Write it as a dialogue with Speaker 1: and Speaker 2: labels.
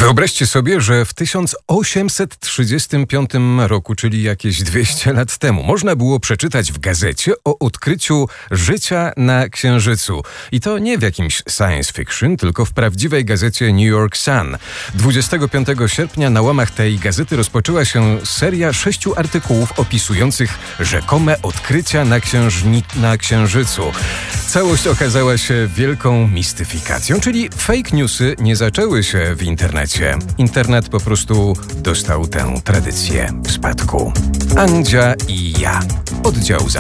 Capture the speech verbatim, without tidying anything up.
Speaker 1: Wyobraźcie sobie, że w tysiąc osiemset trzydziestym piątym roku, czyli jakieś dwieście lat temu, można było przeczytać w gazecie o odkryciu życia na Księżycu. I to nie w jakimś science fiction, tylko w prawdziwej gazecie New York Sun. dwudziestego piątego sierpnia na łamach tej gazety rozpoczęła się seria sześciu artykułów opisujących rzekome odkrycia na, księżni- na Księżycu. Całość okazała się wielką mistyfikacją, czyli fake newsy nie zaczęły się w internecie. Internet po prostu dostał tę tradycję w spadku. Andzia i ja. Oddział